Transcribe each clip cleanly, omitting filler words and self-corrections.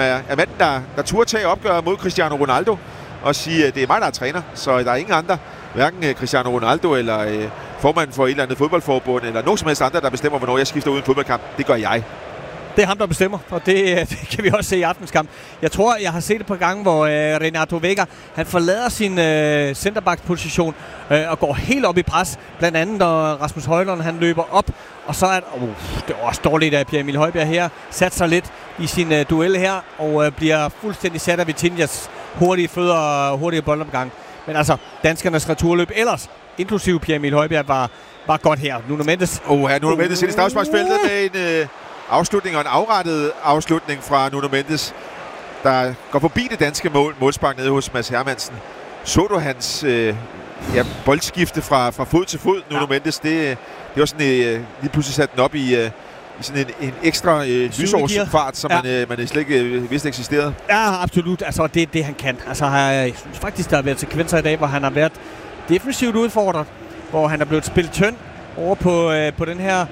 er manden, der turde tage opgør mod Cristiano Ronaldo og sige, at det er mig, der er træner, så der er ingen andre, hverken Cristiano Ronaldo eller formanden for et eller andet fodboldforbund, eller nogen som helst andre, der bestemmer, hvornår jeg skifter ud i en fodboldkamp. Det gør jeg. Det er ham, der bestemmer, og det kan vi også se i aftens kamp. Jeg tror, jeg har set et par gange, hvor Renato Vega, han forlader sin centerback-position og går helt op i pres. Blandt andet, når Rasmus Højlund, han løber op, og så er det er også dårligt af Pierre Emil Højbjerg her, sat sig lidt i sin duel her, og bliver fuldstændig sat af Vitinhas hurtige fødder og hurtige boldopgang. Men altså, danskernes returløb ellers, inklusive Pierre Emil Højbjerg, var godt her. Nuno Mendes. Nuno Mendes ind i straffesparksfeltet med en afslutning og en afrettet afslutning fra Nuno Mendes, der går forbi det danske målspark nede hos Mads Hermansen. Så du hans boldskifte fra fod til fod, Nuno Mendes? Det var sådan, lige pludselig sat den op i sådan en ekstra lysårsfart, som man slet ikke vidste eksisterede. Ja, absolut. Altså, det er det, han kan. Altså, jeg synes faktisk, der har været sekvenser i dag, hvor han har været defensivt udfordret, hvor han er blevet spillet tynd over på den her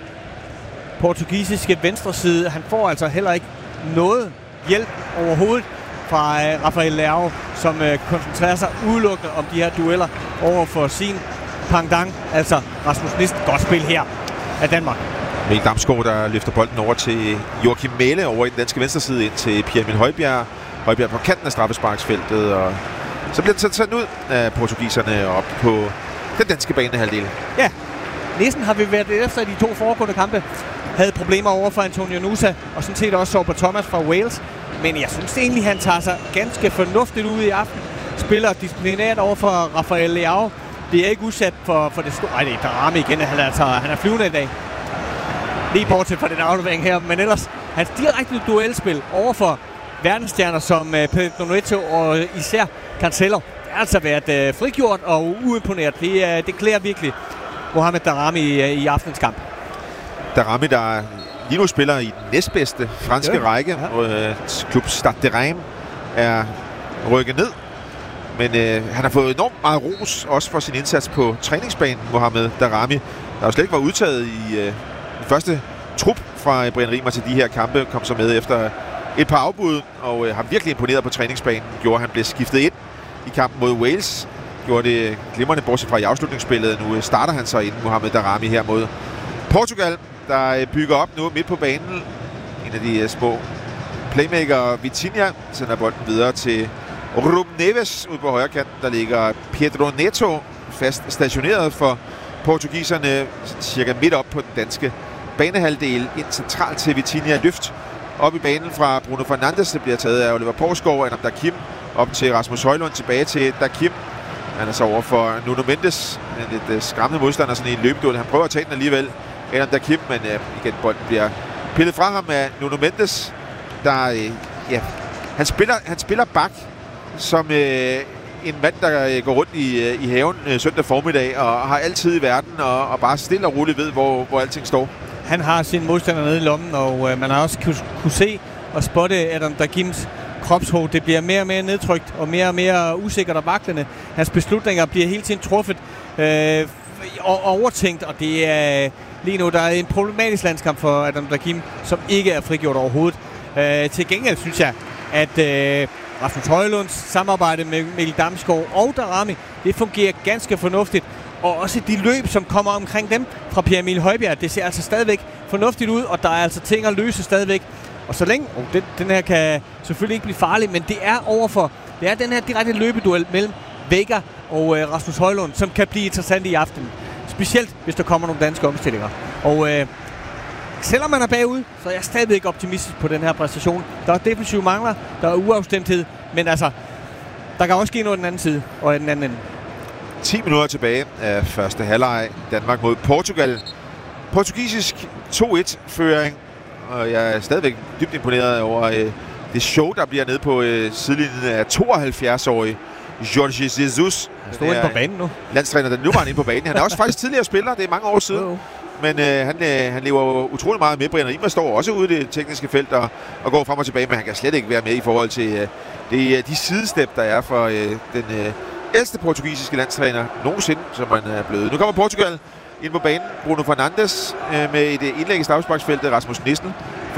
portugisiske venstre side. Han får altså heller ikke noget hjælp overhovedet fra Rafael Leao, som koncentrerer sig udelukkende om de her dueller over for sin pendant, altså Rasmus Nissen. Godt spil her af Danmark. Mikkel Damsgaard, der løfter bolden over til Joachim Mæhle over i den danske venstre side ind til Pierre Emil Højbjerg. Højbjerg på kanten af straffesparksfeltet, og så bliver den sendt ud af portugiserne op på den danske banehalvdel. Ja, Nissen har vi været efter de 2 foregående kampe. Havde problemer over for Antonio Nusa, og sådan set også så på Thomas fra Wales. Men jeg synes egentlig, han tager sig ganske fornuftigt ud i aften. Spiller disciplinært over for Rafael Leao. Det er ikke udsat for det store. Ej, det er Darami igen. Han er flyvende i dag. Lige bortset fra den aflevering her. Men ellers, hans direkte duelspil over for verdensstjerner som Pedro Neto og især Cancelo. Det har altså været frigjort og uimponeret. Det klæder virkelig Mohamed Darami i aftens kamp. Darami, der lige nu spiller i den næstbedste franske række. Klub Stade de Reims er rykket ned. Men han har fået enormt meget ros, også for sin indsats på træningsbanen, Mohamed Darami, der jo slet ikke var udtaget i den første trup fra Brian Riemer til de her kampe, kom så med efter et par afbud, og har virkelig imponeret på træningsbanen. Gjorde, han blev skiftet ind i kampen mod Wales. Gjorde det glimrende, bortset fra i afslutningsspillet. Nu starter han så ind, Mohamed Darami, her mod Portugal, der bygger op nu midt på banen. En af de små playmaker, Vitinha, sender bolden videre til Ruben Neves ude på højre kanten. Der ligger Pedro Neto fast stationeret for portugiserne, cirka midt op på den danske banehalvdel, ind centralt til Vitinha. Løft op i banen fra Bruno Fernandes. Det bliver taget af Oliver Poulsgaard, Adam Dakim op til Rasmus Højlund, tilbage til Dakim. Han er så over for Nuno Mendes, en lidt skræmmende modstander, sådan i en løbeduel. Han prøver at tage den alligevel, Adam Dakim, men igen, bolden bliver pillet fra ham af Nuno Mendes, der han spiller bak som en mand, der går rundt i haven søndag formiddag og har altid i verden og bare stille og roligt ved, hvor alting står. Han har sin modstander nede i lommen, og man har også kunne se og spotte Adam Dakims kropshåb. Det bliver mere og mere nedtrykt og mere usikkert og vaklende. Hans beslutninger bliver hele tiden truffet og overtænkt, og det er lige nu, der er en problematisk landskamp for Adam Dakim, som ikke er frigjort overhovedet. Til gengæld synes jeg, at Rasmus Højlunds samarbejde med Mikkel Damsgaard og Darami, det fungerer ganske fornuftigt. Og også de løb, som kommer omkring dem fra Pierre Emil Højbjerg, det ser altså stadigvæk fornuftigt ud, og der er altså ting at løse stadigvæk. Og så længe, den her kan selvfølgelig ikke blive farlig, men det er den her direkte løbeduel mellem Vega og Rasmus Højlund, som kan blive interessant i aften. Specielt, hvis der kommer nogle danske omstillinger. Og selvom man er bagud, så er jeg stadigvæk optimistisk på den her præstation. Der er defensive mangler, der er uafstemthed, men altså, der kan også ske noget den anden side og den anden ende. 10 minutter tilbage af første halvleg. Danmark mod Portugal. Portugisisk 2-1-føring. Og jeg er stadigvæk dybt imponeret over det show, der bliver nede på sidelinjen af 72-årige Jorge Jesus. Han står inde på banen nu. Landstræner, nu var han inde på banen. Han er også faktisk tidligere spiller, det er mange år siden. Men han lever utrolig meget med. Brian Riemer står også ude i det tekniske felt og går frem og tilbage, men han kan slet ikke være med i forhold til de sidestep, der er for den ældste portugisiske landstræner nogensinde, som han er blevet. Nu kommer Portugal ind på banen. Bruno Fernandes med et indlæg i straffesparksfeltet. Rasmus Nissen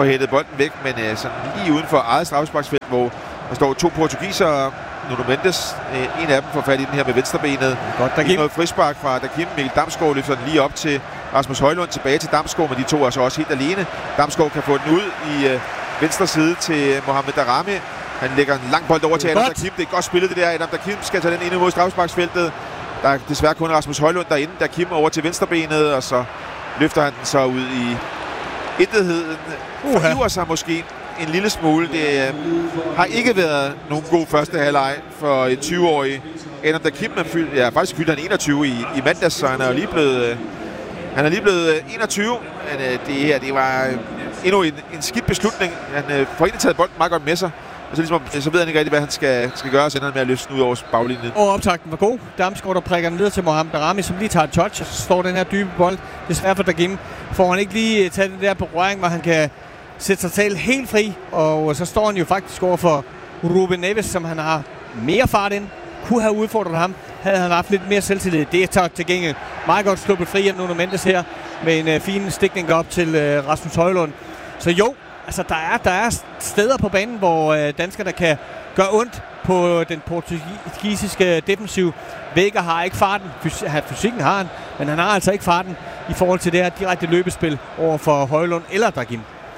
får hættet bolden væk, men sådan lige uden for eget straffesparksfelt, hvor der står 2 portugisere. Nuno Mendes, en af dem får fat i den her med venstrebenet. Godt, Dakim. Noget frispark fra Dakim. Mikkel Damsgaard løfter den lige op til Rasmus Højlund, tilbage til Damsgaard, men de to er så også helt alene. Damsgaard kan få den ud i venstre side til Mohamed Daramy. Han lægger en lang bold over til Adam Dakim. Det er godt spillet det der. Adam Dakim skal tage den ind mod straffesparksfeltet. Der er desværre kun Rasmus Højlund derinde. Dakim over til venstrebenet, og så løfter han den så ud i intetheden. Forgiver sig måske en lille smule. Det har ikke været nogen god første halvleg for et 20-årig Adam Dakim. Faktisk fyldte han 21 i mandags, så han er lige blevet 21. Men det her, det var endnu en skidt beslutning. Han får egentlig taget bolden meget godt med sig. Og så ved han ikke rigtig, hvad han skal gøre, og så ender han med at løfte den ud over baglinjen. Og optakten var god. Damsgaard, der prikker den videre til Mohamed Daramy, som lige tager et touch, og så står den her dybe bold. Desværre for Dakim får han ikke lige taget den der berøring, hvor han kan sætte sig selv helt fri. Og så står han jo faktisk over for Ruben Neves, som han har mere fart ind. Kunne have udfordret ham, havde han haft lidt mere selvtillid. Det er til gengæld meget godt sluppet fri hjem Nuno Mendes her, med en fin stikning op til Rasmus Højlund. Så jo, altså der er steder på banen, hvor danskerne kan gøre ondt på den portugisiske defensiv. Vækker har ikke farten. Fysikken har han, men han har altså ikke farten i forhold til det her direkte løbespil over for Højlund eller Dakim.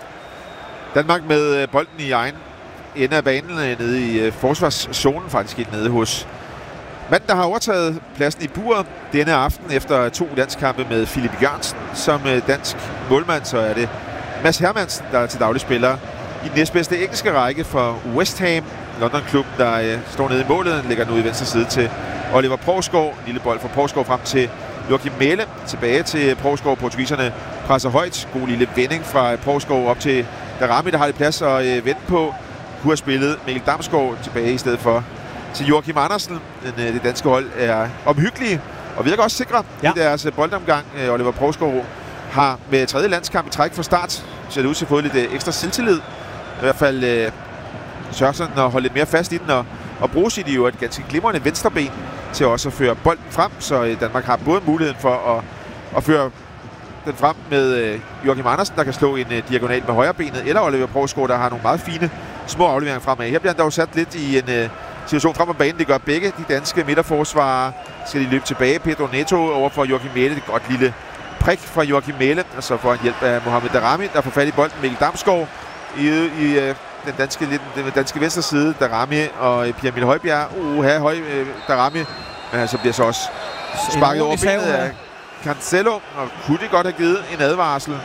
Danmark med bolden i egen ende af banen, nede i forsvarszonen, faktisk helt nede hos manden, der har overtaget pladsen i buret denne aften efter 2 landskampe med Philip Jørgensen som dansk målmand. Så er det Mads Hermansen, der er til daglig spiller i den næstbedste engelske række for West Ham, London-klubben, der står nede i målet. Den ligger nu i venstre side til Oliver Provsgaard. En lille bold fra Provsgaard frem til Joachim Mæhle. Tilbage til Provsgaard. Portugiserne presser højt. God lille vending fra Provsgaard op til Daramy, der har lidt plads at vente på. Kunne have spillet Mikkel Damsgaard tilbage i stedet for til Joachim Andersen. Det danske hold er omhyggelige og virker også sikre i deres boldomgang. Oliver Provsgaard har med 3. landskamp i træk fra start ser det ud til at få lidt ekstra selvtillid. I hvert fald sørger sådan at holde lidt mere fast i den og bruge sit jo et ganske glimrende venstreben til også at føre bolden frem, så Danmark har både muligheden for at føre den frem med Joachim Andersen, der kan slå en diagonal med højrebenet, eller Oliver Provsgaard, der har nogle meget fine små afleveringer fremad. Her bliver han dog sat lidt i en situation frem på banen. Det gør begge de danske midterforsvarere. Skal de løbe tilbage. Pedro Neto over for Joachim Mæhle. Det er godt lille prik fra Joachim Mæhle, og så får han hjælp af Mohamed Daramy, der får fat i bolden. Mikkel Damsgaard i den danske venstre side. Daramy og Pierre Emil Højbjerg. Daramy. Men så bliver så også sparket over benet af Cancelo, og kunne det godt have givet en advarsel.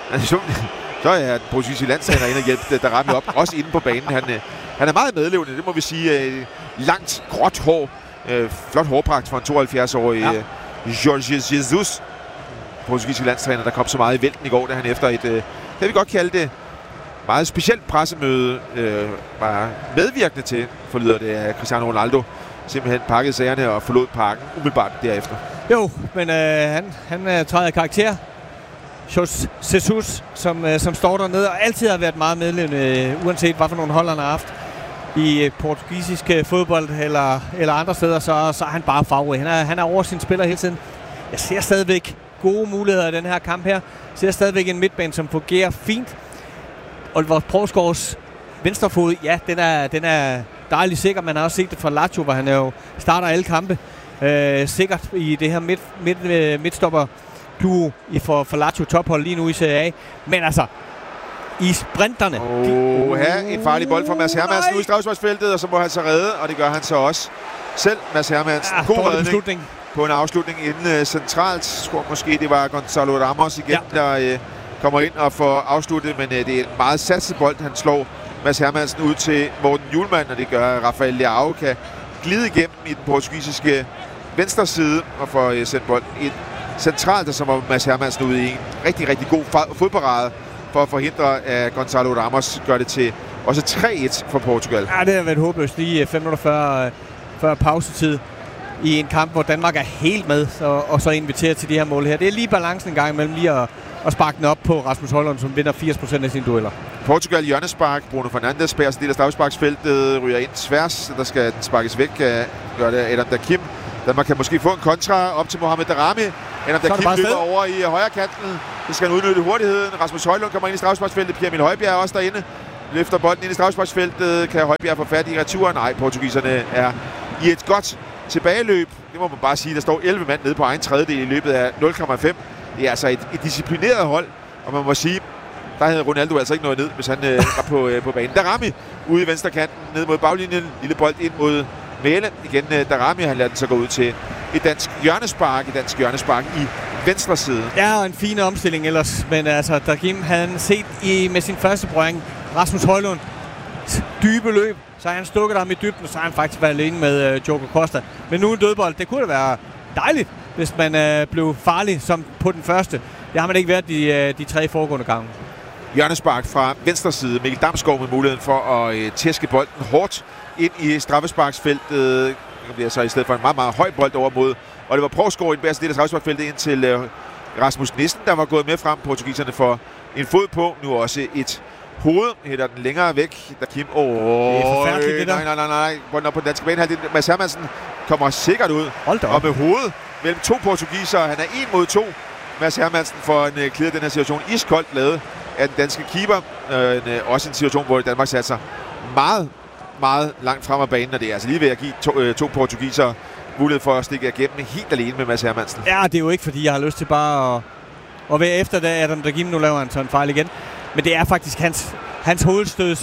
Så er den portugisiske landstræner inde og hjælpe Daramy op, også inde på banen. Han er meget medlevende, det må vi sige. Langt, gråt hår. Flot hårpragt for en 72-årig Jorge Jesus. Portugisiske landstræner, der kom så meget i vælten i går, da han efter et, det vil vi godt kalde det, meget specielt pressemøde var medvirkende til, forlyder det af Cristiano Ronaldo, simpelthen pakkede sagerne og forlod parken umiddelbart derefter. Jo, men han træder karakter. Jesus, som står dernede og altid har været meget medlemmende, uanset hvad for nogle hold han har haft i portugisisk fodbold eller andre steder, så er han bare favorit. Han er over sin spiller hele tiden. Jeg ser stadigvæk gode muligheder i den her kamp her. Jeg ser stadigvæk en midtbane, som fungerer fint. Oliver Provsgaards venstrefod, ja, den er dejligt sikker. Man har også set det fra Lazio, hvor han jo starter alle kampe. Sikkert i det her midtstopper duo for Lazio tophold lige nu i Serie A. Men altså, i sprinterne... En farlig bold fra Mads Hermansen ud i straffesparksfeltet, og så må han så redde, og det gør han så også selv. Mads Hermansen, god redning på en afslutning inden centralt. Jeg tror måske, det var Gonzalo Ramos igen, der kommer ind og får afsluttet, men det er en meget satset bold, han slår Mads Hermansen ud til Morten Hjulmand, og det gør, at Rafael Leao kan glide igennem i den portugisiske venstre side og få sendt bolden ind centralt, og så var Mads Hermansen ude i en rigtig, rigtig god fodparade for at forhindre, at Gonzalo Ramos gør det til også 3-1 for Portugal. Ja, det har været håbløst lige 5 minutter før pausetid i en kamp, hvor Danmark er helt med og så inviterer til de her mål her. Det er lige balancen en gang imellem lige at sparke den op på Rasmus Højlund, som vinder 80% af sine dueller. Portugal hjørnespark. Bruno Fernandes bærer sig del af straffesparksfeltet, ryger ind tværs. Der skal den sparkes væk. Gør det Adam Dakim. Danmark kan måske få en kontra op til Mohamed Daramy. Adam Dakim løber over i højre kanten. Så skal han udnytte hurtigheden. Rasmus Højlund kommer ind i straffesparksfeltet. Pierre Emil Højbjerg er også derinde. Løfter bolden ind i straffesparksfeltet. Kan Højbjerg få fat i returen? Nej, portugiserne er i et godt tilbageløb. Det må man bare sige. Der står 11 mand nede på egen tredjedel i løbet af 0,5. Det er altså et disciplineret hold. Og man må sige, der havde Ronaldo altså ikke noget ned, hvis han var på banen. Darami ude i venstre kanten, ned mod baglinjen. Lille bold ind mod Mæle. Igen Darami, han lader den så gå ud til et dansk hjørnespark i venstre side. Ja, og en fin omstilling ellers. Men altså, Dagim havde han set med sin første berøring Rasmus Højlund dybe løb, så han stukket ham i dybden, og så har han faktisk været alene med Diogo Costa. Men nu en dødbold, det kunne da være dejligt, hvis man blev farlig som på den første. Det har man ikke været de 3 foregående gange. Hjørnespark fra venstre side. Mikkel Damsgaard med muligheden for at tæske bolden hårdt ind i straffesparksfeltet. Det bliver så i stedet for en meget, meget høj bold over mod Oliver Provsgaard i den bedste del af straffesparksfeltet ind til Rasmus Nissen, der var gået med frem. Portugiserne får en fod på. Nu også et hoved. Hætter den længere væk. Der Kim. Det er forfærdeligt, det der. Nej. Bolden op på den danske bane. Mads Hermansen kommer sikkert ud. Og med hovedet mellem 2 portugiser. Han er 1 mod 2. Mads Hermansen får en clear den her situation. Iskoldt lavet af den danske keeper. Også en situation, hvor Danmark satte sig meget, meget langt frem af banen. Og det er altså lige ved at give to portugiser mulighed for at stikke igennem helt alene med Mads Hermansen. Ja, det er jo ikke, fordi jeg har lyst til bare at være efter det, Adam Dagim. Nu laver han sådan en fejl igen. Men det er faktisk hans hovedstøds,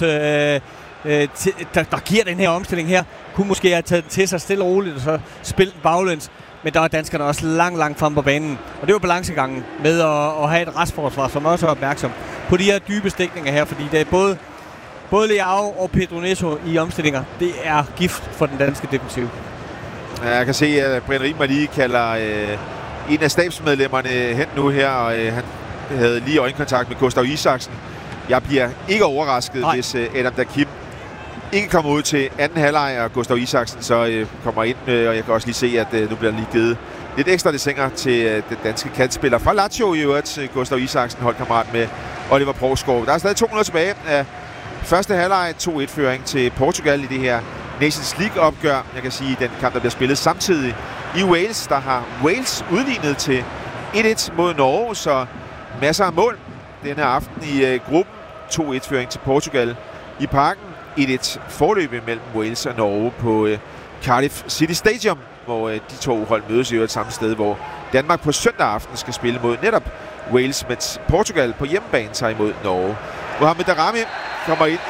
der giver den her omstilling her. Kunne måske have taget til sig stille og roligt og så spille den baglæns. Men der er danskerne også langt frem på banen. Og det var balancegangen med at have et restforsvar, som også er opmærksom på de her dybe stikninger her. Fordi det er både Leao og Pedro Neto i omstillinger. Det er gift for den danske defensiv. Ja, jeg kan se, at Brian Riemer lige kalder en af stabsmedlemmerne hen nu her. Og han havde lige øjenkontakt med Gustav Isaksen. Jeg bliver ikke overrasket, hvis Adam Dagim ikke kommer ud til anden halvleg, og Gustav Isaksen så kommer ind. Og jeg kan også lige se, at nu bliver lige givet lidt ekstra desinger til den danske kantspiller fra Lazio i øvrigt. Gustav Isaksen, holdkammerat med Oliver Provsgaard. Der er stadig 2 minutter tilbage af første halvleg. 2-1-føring til Portugal i det her Nations League-opgør. Jeg kan sige, den kamp, der bliver spillet samtidig i Wales, der har Wales udlignet til 1-1 mod Norge, så masser af mål denne aften i gruppen. 2-1-føring til Portugal i parken. 1-1 forløb mellem Wales og Norge på Cardiff City Stadium, hvor de 2 hold mødes i et samme sted, hvor Danmark på søndag aften skal spille mod netop Wales, mens Portugal på hjemmebane tager imod Norge. Mohamed Darami kommer ind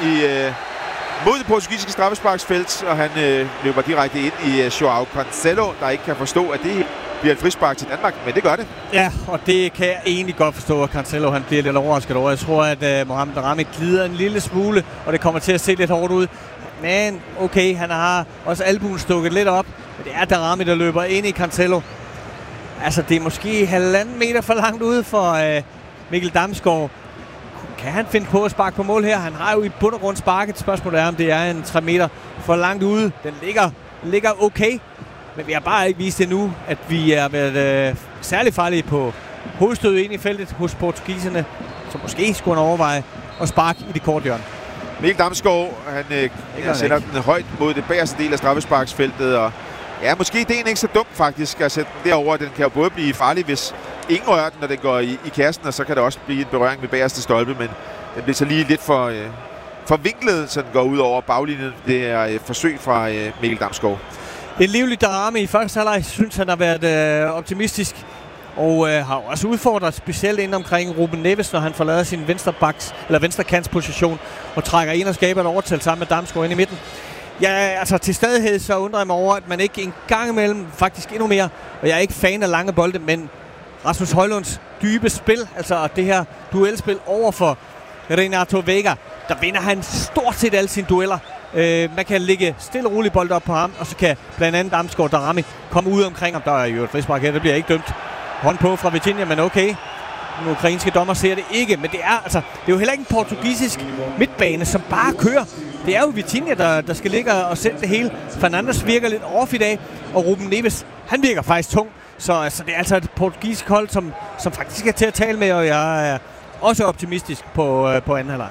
mod det portugisiske straffesparksfelt, og han løber direkte ind i Joao Cancelo, der ikke kan forstå, at det bliver et frispark til Danmark, men det gør det. Ja, og det kan jeg egentlig godt forstå, at Cancelo han bliver lidt overrasket over. Jeg tror, at Mohamed Darami glider en lille smule, og det kommer til at se lidt hårdt ud. Men okay, han har også albuen stukket lidt op, men det er Darami, der løber ind i Cancelo. Altså, det er måske 1,5 meter for langt ude for Mikkel Damsgaard. Kan han finde på at sparke på mål her? Han har jo i bund og grund sparket. Spørgsmålet er, om det er en 3 meter for langt ude. Den ligger okay. Men vi har bare ikke vist endnu, at vi er været særlig farlige på hovedstødet ind i feltet hos portugiserne, som måske skulle overveje at sparke i det korthjørne. Mikkel Damsgaard, han sætter den højt mod det bagerste del af straffesparksfeltet, og ja, måske det er ikke så dumt faktisk at sætte den derover. Den kan jo både blive farlig, hvis ingen rører den, når den går i kassen, og så kan der også blive en berøring med bagerste stolpe, men den bliver så lige lidt for vinklet, så den går ud over baglinjen. Det er et forsøg fra Mikkel Damsgaard. En livlig Darami i første halvleg, synes han har været optimistisk, og har også udfordret specielt ind omkring Ruben Neves, når han forlader sin venstrekantsposition og trækker ind og skaber et overtal sammen med Damsgaard ind i midten. Ja, altså til stadighed så undrer jeg mig over, at man ikke en gang imellem, faktisk endnu mere, og jeg er ikke fan af lange bolde, men Rasmus Højlunds dybe spil, altså det her duelspil over for Renato Vega, der vinder han stort set alle sine dueller. Man kan lægge stille og roligt bold op på ham, og så kan blandt andet Damsgaard Darami komme ud omkring ham. Der er jo et frispark her, der bliver ikke dømt hånd på fra Vitinha, men okay. Den ukrainske dommer ser det ikke, men det er jo heller ikke en portugisisk midtbane, som bare kører. Det er jo Vitinha, der skal ligge og sætte det hele. Fernandes virker lidt off i dag, og Ruben Neves, han virker faktisk tung. Så det er altså et portugisisk hold, som faktisk er til at tale med, og jeg er også optimistisk på anden halvleg.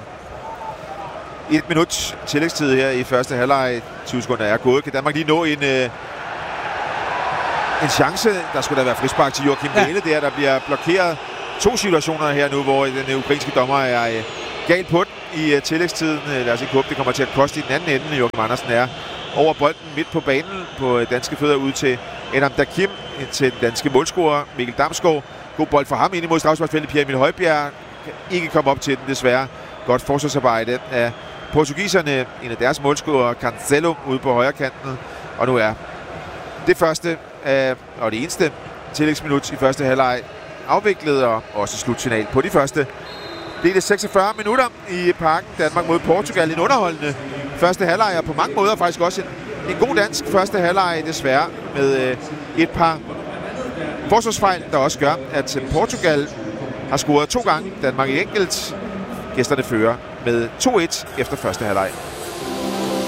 1 minut tillægstid her i første halvleg. 20 sekunder er gået. Kan Danmark lige nå en chance? Der skulle der være frispark til Joachim Mæle der bliver blokeret to situationer her nu, hvor den ukrainske dommer er galt på den i tillægstiden. Lad os ikke håbe, det kommer til at koste i den anden ende. Joachim Andersen er over bolden midt på banen på danske fødder ud til Enam Dakim, til den danske målscorer Mikkel Damsgaard. God bold for ham ind imod straffesparksfeltet. Pierre Emil Højbjerg kan ikke komme op til den, desværre. Godt forsvarsarbejde af portugiserne. En af deres målscorer, Cancelo, ude på højre kanten. Og nu er det første og det eneste tillægsminut i første halvleg afviklet, og også slutsignal på de første. Det er 46 minutter i Parken. Danmark mod Portugal. En underholdende første halvleg, og på mange måder faktisk også en god dansk første halvleg, desværre med et par forsvarsfejl, der også gør, at Portugal har scoret 2 gange. Danmark i enkelt. Gæsterne fører med 2-1 efter første halvleg.